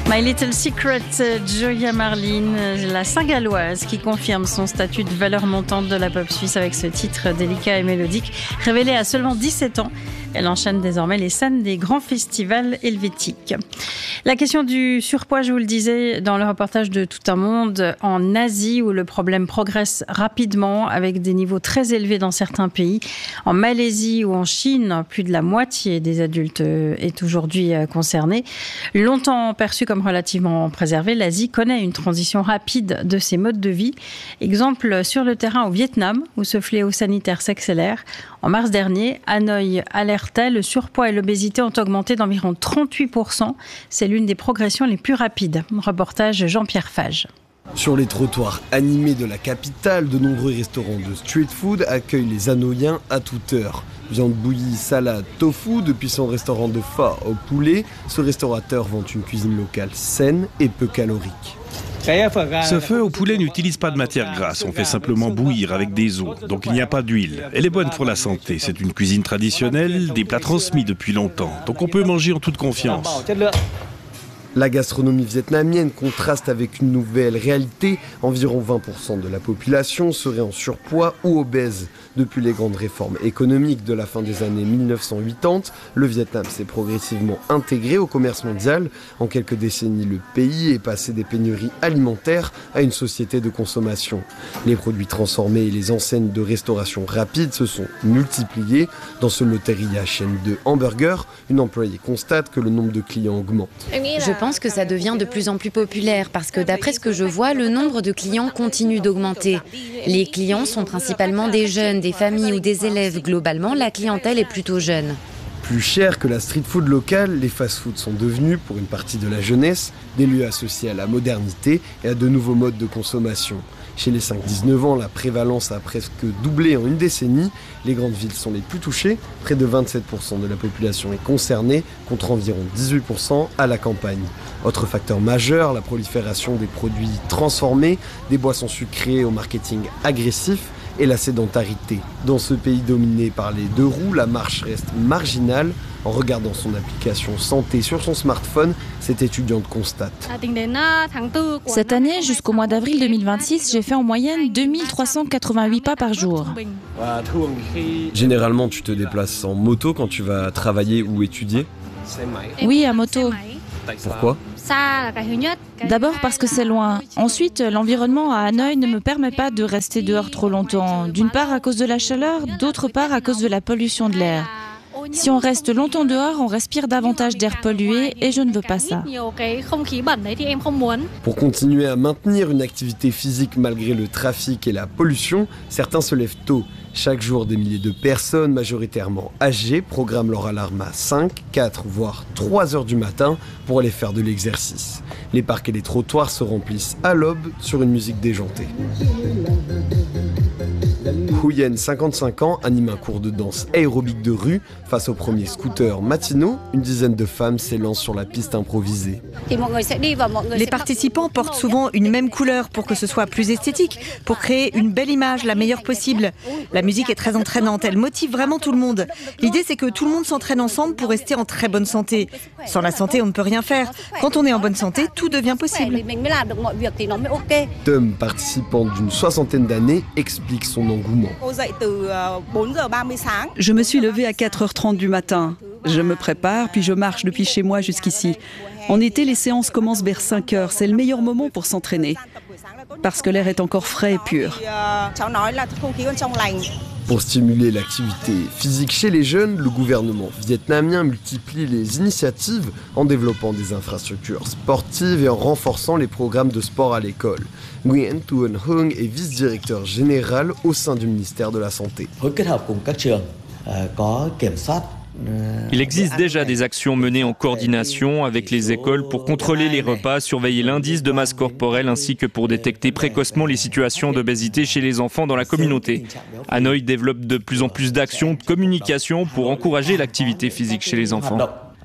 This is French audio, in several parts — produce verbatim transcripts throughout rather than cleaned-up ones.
My Little Secret, Joya Marlin, la Saint-Galloise qui confirme son statut de valeur montante de la pop suisse avec ce titre délicat et mélodique. Révélée à seulement dix-sept ans, elle enchaîne désormais les scènes des grands festivals helvétiques. La question du surpoids, je vous le disais dans le reportage de Tout un monde, en Asie où le problème progresse rapidement avec des niveaux très élevés dans certains pays. En Malaisie ou en Chine, plus de la moitié des adultes est aujourd'hui concernée. Longtemps perçue comme relativement préservée, l'Asie connaît une transition rapide de ses modes de vie. Exemple sur le terrain au Vietnam où ce fléau sanitaire s'accélère. En mars dernier, Hanoï alertait, le surpoids et l'obésité ont augmenté d'environ trente-huit pour cent. C'est l'une des progressions les plus rapides. Reportage Jean-Pierre Fage. Sur les trottoirs animés de la capitale, de nombreux restaurants de street food accueillent les Hanoïens à toute heure. Viande bouillie, salade, tofu, depuis son restaurant de pho au poulet, ce restaurateur vend une cuisine locale saine et peu calorique. Ce feu au poulet n'utilise pas de matière grasse, on fait simplement bouillir avec des os, donc il n'y a pas d'huile. Elle est bonne pour la santé, c'est une cuisine traditionnelle, des plats transmis depuis longtemps, donc on peut manger en toute confiance. La gastronomie vietnamienne contraste avec une nouvelle réalité. Environ vingt pour cent de la population serait en surpoids ou obèse. Depuis les grandes réformes économiques de la fin des années mille neuf cent quatre-vingt-dix, le Vietnam s'est progressivement intégré au commerce mondial. En quelques décennies, le pays est passé des pénuries alimentaires à une société de consommation. Les produits transformés et les enseignes de restauration rapide se sont multipliés. Dans ce loteria chaîne de hamburgers, une employée constate que le nombre de clients augmente. Je pense que ça devient de plus en plus populaire parce que d'après ce que je vois, le nombre de clients continue d'augmenter. Les clients sont principalement des jeunes, des familles ou des élèves. Globalement, la clientèle est plutôt jeune. Plus cher que la street food locale, les fast-foods sont devenus, pour une partie de la jeunesse, des lieux associés à la modernité et à de nouveaux modes de consommation. Chez les cinq dix-neuf ans, la prévalence a presque doublé en une décennie. Les grandes villes sont les plus touchées. Près de vingt-sept pour cent de la population est concernée, contre environ dix-huit pour cent à la campagne. Autre facteur majeur, la prolifération des produits transformés, des boissons sucrées au marketing agressif et la sédentarité. Dans ce pays dominé par les deux roues, la marche reste marginale. En regardant son application santé sur son smartphone, cette étudiante constate. Cette année, jusqu'au mois d'avril deux mille vingt-six, j'ai fait en moyenne deux mille trois cent quatre-vingt-huit pas par jour. Généralement, tu te déplaces en moto quand tu vas travailler ou étudier ? Oui, à moto. Pourquoi ? D'abord parce que c'est loin. Ensuite, l'environnement à Hanoï ne me permet pas de rester dehors trop longtemps. D'une part à cause de la chaleur, d'autre part à cause de la pollution de l'air. Si on reste longtemps dehors, on respire davantage d'air pollué et je ne veux pas ça. Pour continuer à maintenir une activité physique malgré le trafic et la pollution, certains se lèvent tôt. Chaque jour, des milliers de personnes, majoritairement âgées, programment leur alarme à cinq, quatre, voire trois heures du matin pour aller faire de l'exercice. Les parcs et les trottoirs se remplissent à l'aube sur une musique déjantée. Huyen, cinquante-cinq ans, anime un cours de danse aérobique de rue. Face aux premiers scooters matinaux, une dizaine de femmes s'élancent sur la piste improvisée. Les participants portent souvent une même couleur pour que ce soit plus esthétique, pour créer une belle image, la meilleure possible. La musique est très entraînante, elle motive vraiment tout le monde. L'idée, c'est que tout le monde s'entraîne ensemble pour rester en très bonne santé. Sans la santé, on ne peut rien faire. Quand on est en bonne santé, tout devient possible. Tom, participante d'une soixantaine d'années, explique son engouement. Je me suis levée à quatre heures trente du matin. Je me prépare, puis je marche depuis chez moi jusqu'ici. En été, les séances commencent vers cinq heures. C'est le meilleur moment pour s'entraîner, parce que l'air est encore frais et pur. Pour stimuler l'activité physique chez les jeunes, le gouvernement vietnamien multiplie les initiatives en développant des infrastructures sportives et en renforçant les programmes de sport à l'école. Nguyen Tuan Hung est vice-directeur général au sein du ministère de la Santé. Il existe déjà des actions menées en coordination avec les écoles pour contrôler les repas, surveiller l'indice de masse corporelle ainsi que pour détecter précocement les situations d'obésité chez les enfants dans la communauté. Hanoï développe de plus en plus d'actions de communication pour encourager l'activité physique chez les enfants.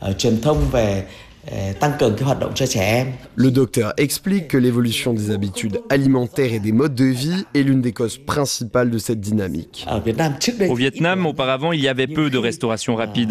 Le docteur explique que l'évolution des habitudes alimentaires et des modes de vie est l'une des causes principales de cette dynamique. Au Vietnam, auparavant, il y avait peu de restauration rapide.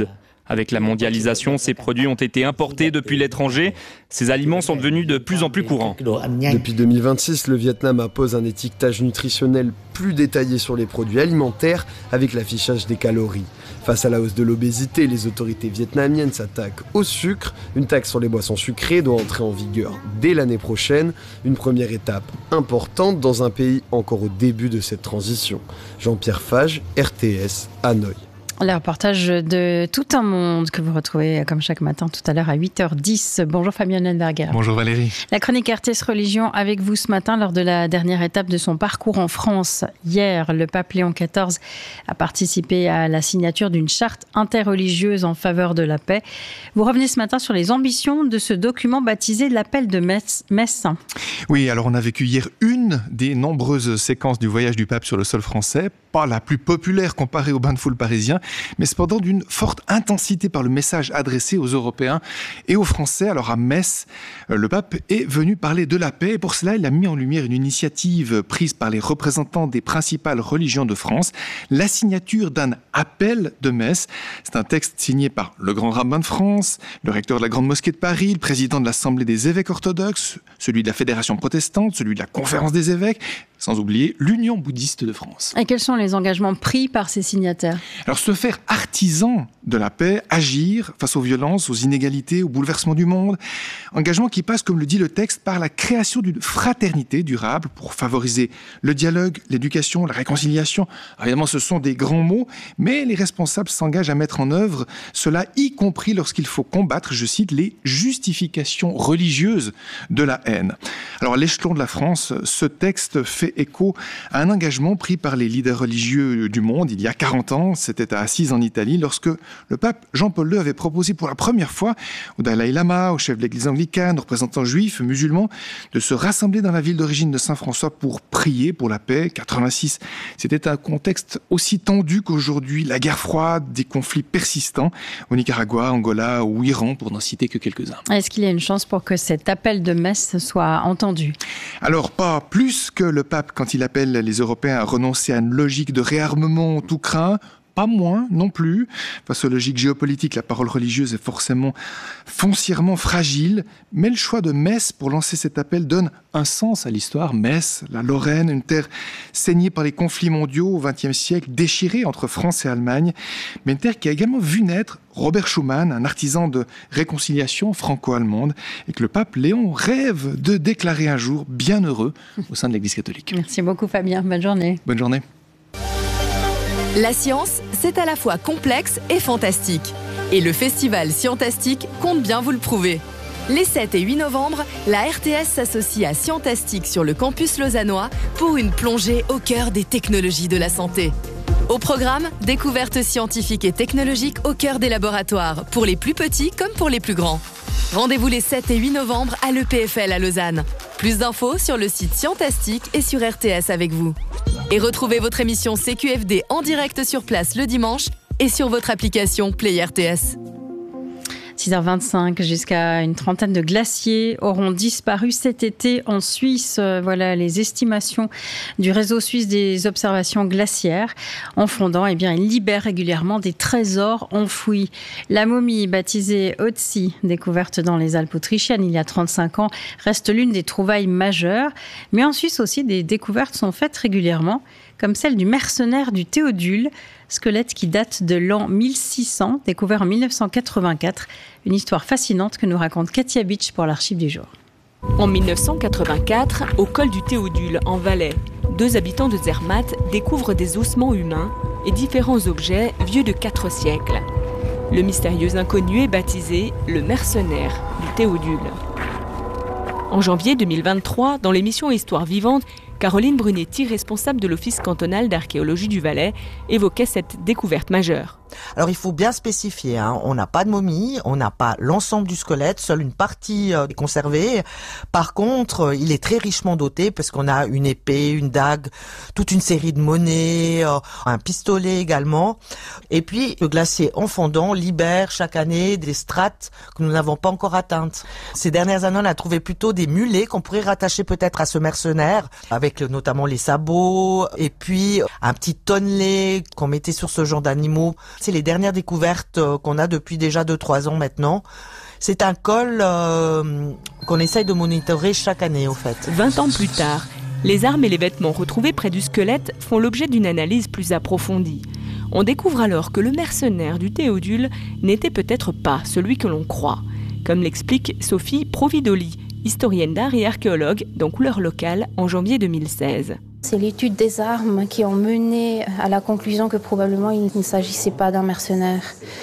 Avec la mondialisation, ces produits ont été importés depuis l'étranger. Ces aliments sont devenus de plus en plus courants. Depuis deux mille vingt-six, le Vietnam impose un étiquetage nutritionnel plus détaillé sur les produits alimentaires avec l'affichage des calories. Face à la hausse de l'obésité, les autorités vietnamiennes s'attaquent au sucre. Une taxe sur les boissons sucrées doit entrer en vigueur dès l'année prochaine. Une première étape importante dans un pays encore au début de cette transition. Jean-Pierre Fage, R T S, Hanoï. Le reportage de Tout un monde que vous retrouvez comme chaque matin tout à l'heure à huit heures dix. Bonjour Fabien Lenberger. Bonjour Valérie. La chronique R T S Religion avec vous ce matin lors de la dernière étape de son parcours en France. Hier, le pape Léon quatorze a participé à la signature d'une charte interreligieuse en faveur de la paix. Vous revenez ce matin sur les ambitions de ce document baptisé l'appel de Metz. Metz. Oui, alors on a vécu hier une des nombreuses séquences du voyage du pape sur le sol français. Pas la plus populaire comparée au bain de foule parisien, mais cependant d'une forte intensité par le message adressé aux Européens et aux Français. Alors à Metz, le pape est venu parler de la paix et pour cela il a mis en lumière une initiative prise par les représentants des principales religions de France, la signature d'un appel de Metz. C'est un texte signé par le grand rabbin de France, le recteur de la Grande Mosquée de Paris, le président de l'Assemblée des évêques orthodoxes, celui de la Fédération protestante, celui de la Conférence des évêques, sans oublier l'Union bouddhiste de France. Et quels sont les engagements pris par ces signataires ? Alors se faire artisan de la paix, agir face aux violences, aux inégalités, au bouleversement du monde. Engagement qui passe, comme le dit le texte, par la création d'une fraternité durable pour favoriser le dialogue, l'éducation, la réconciliation. Alors évidemment, ce sont des grands mots, mais les responsables s'engagent à mettre en œuvre cela, y compris lorsqu'il faut combattre, je cite, les justifications religieuses de la haine. Alors à l'échelon de la France, ce texte fait écho à un engagement pris par les leaders religieux du monde il y a quarante ans. C'était à Assise en Italie lorsque le pape Jean-Paul deux avait proposé pour la première fois au Dalai Lama, au chef de l'église anglicane, aux représentants juifs, musulmans, de se rassembler dans la ville d'origine de Saint-François pour prier pour la paix. quatre-vingt-six, c'était un contexte aussi tendu qu'aujourd'hui, la guerre froide, des conflits persistants au Nicaragua, Angola ou Iran, pour n'en citer que quelques-uns. Est-ce qu'il y a une chance pour que cet appel de Metz soit entendu ? Alors, pas plus que le pape quand il appelle les Européens à renoncer à une logique de réarmement tout craint, pas moins non plus. Face aux logiques géopolitiques, la parole religieuse est forcément foncièrement fragile, mais le choix de Metz pour lancer cet appel donne un sens à l'histoire. Metz, la Lorraine, une terre saignée par les conflits mondiaux au vingtième siècle, déchirée entre France et Allemagne, mais une terre qui a également vu naître Robert Schuman, un artisan de réconciliation franco-allemande, et que le pape Léon rêve de déclarer un jour bienheureux au sein de l'Église catholique. Merci beaucoup Fabien, bonne journée. Bonne journée. La science, c'est à la fois complexe et fantastique. Et le festival Scientastique compte bien vous le prouver. Les sept et huit novembre, la R T S s'associe à Scientastique sur le campus lausannois pour une plongée au cœur des technologies de la santé. Au programme, découvertes scientifiques et technologiques au cœur des laboratoires, pour les plus petits comme pour les plus grands. Rendez-vous les sept et huit novembre à l'E P F L à Lausanne. Plus d'infos sur le site Scientastique et sur R T S avec vous. Et retrouvez votre émission C Q F D en direct sur place le dimanche et sur votre application Play R T S. six heures vingt-cinq, jusqu'à une trentaine de glaciers auront disparu cet été en Suisse. Voilà les estimations du réseau suisse des observations glaciaires. En fondant, eh bien, il libère régulièrement des trésors enfouis. La momie, baptisée Otzi, découverte dans les Alpes autrichiennes il y a trente-cinq ans, reste l'une des trouvailles majeures. Mais en Suisse aussi, des découvertes sont faites régulièrement, comme celle du mercenaire du Théodule, squelette qui date de l'an mille six cents, découvert en mille neuf cent quatre-vingt-quatre. Une histoire fascinante que nous raconte Katia Beach pour l'Archive du jour. En mille neuf cent quatre-vingt-quatre, au col du Théodule, en Valais, deux habitants de Zermatt découvrent des ossements humains et différents objets vieux de quatre siècles. Le mystérieux inconnu est baptisé le mercenaire du Théodule. En janvier deux mille vingt-trois, dans l'émission Histoire vivante, Caroline Brunetti, responsable de l'Office cantonal d'archéologie du Valais, évoquait cette découverte majeure. Alors il faut bien spécifier, hein, on n'a pas de momie, on n'a pas l'ensemble du squelette, seule une partie euh, est conservée. Par contre, euh, il est très richement doté parce qu'on a une épée, une dague, toute une série de monnaies, euh, un pistolet également. Et puis le glacier en fondant libère chaque année des strates que nous n'avons pas encore atteintes. Ces dernières années, on a trouvé plutôt des mulets qu'on pourrait rattacher peut-être à ce mercenaire, avec avec notamment les sabots, et puis un petit tonnelet qu'on mettait sur ce genre d'animaux. C'est les dernières découvertes qu'on a depuis déjà deux trois ans maintenant. C'est un col euh, qu'on essaye de monitorer chaque année, au fait. vingt ans plus tard, les armes et les vêtements retrouvés près du squelette font l'objet d'une analyse plus approfondie. On découvre alors que le mercenaire du Théodule n'était peut-être pas celui que l'on croit, comme l'explique Sophie Providoli, historienne d'art et archéologue dans Couleurs locales en janvier deux mille seize. C'est l'étude des armes qui ont mené à la conclusion que probablement il ne s'agissait pas d'un mercenaire,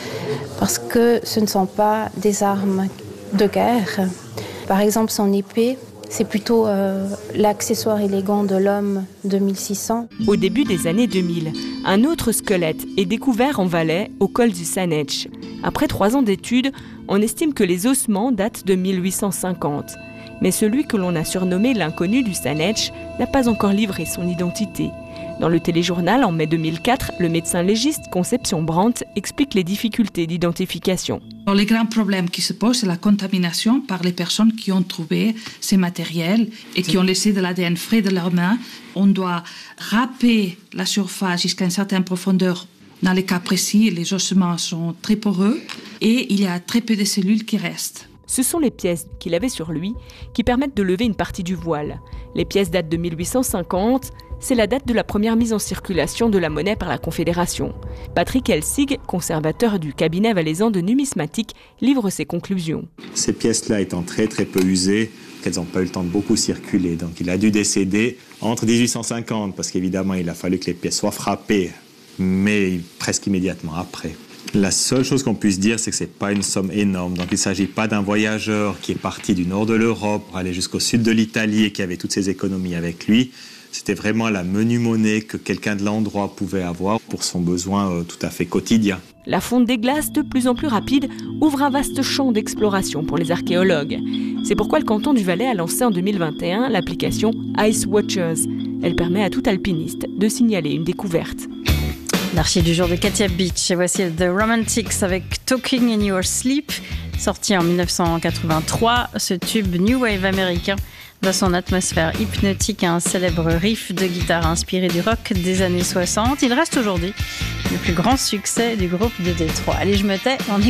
parce que ce ne sont pas des armes de guerre. Par exemple, son épée, c'est plutôt euh, l'accessoire élégant de l'homme de mille six cents. Au début des années deux mille, un autre squelette est découvert en Valais, au col du Sanetch. Après trois ans d'études, on estime que les ossements datent de mille huit cent cinquante. Mais celui que l'on a surnommé l'inconnu du Sanetch n'a pas encore livré son identité. Dans le téléjournal, en mai deux mille quatre, le médecin légiste Conception Brandt explique les difficultés d'identification. Alors, les grands problèmes qui se posent, c'est la contamination par les personnes qui ont trouvé ces matériels et qui ont laissé de l'A D N frais de leurs mains. On doit râper la surface jusqu'à une certaine profondeur. Dans les cas précis, les ossements sont très poreux et il y a très peu de cellules qui restent. Ce sont les pièces qu'il avait sur lui qui permettent de lever une partie du voile. Les pièces datent de mille huit cent cinquante, c'est la date de la première mise en circulation de la monnaie par la Confédération. Patrick Elsig, conservateur du cabinet valaisan de numismatique, livre ses conclusions. Ces pièces-là étant très très peu usées, qu'elles n'ont pas eu le temps de beaucoup circuler, donc il a dû décéder entre dix-huit cent cinquante, parce qu'évidemment il a fallu que les pièces soient frappées, mais presque immédiatement après. La seule chose qu'on puisse dire, c'est que ce n'est pas une somme énorme. Donc il ne s'agit pas d'un voyageur qui est parti du nord de l'Europe pour aller jusqu'au sud de l'Italie et qui avait toutes ses économies avec lui. C'était vraiment la menue monnaie que quelqu'un de l'endroit pouvait avoir pour son besoin euh, tout à fait quotidien. La fonte des glaces, de plus en plus rapide, ouvre un vaste champ d'exploration pour les archéologues. C'est pourquoi le canton du Valais a lancé en deux mille vingt et un l'application Ice Watchers. Elle permet à tout alpiniste de signaler une découverte. L'archive du jour de Katia Beach. Et voici The Romantics avec Talking in Your Sleep. Sorti en dix-neuf cent quatre-vingt-trois, ce tube New Wave américain doit son atmosphère hypnotique à un célèbre riff de guitare inspiré du rock des années soixante. Il reste aujourd'hui le plus grand succès du groupe de Détroit. Allez, je me tais, on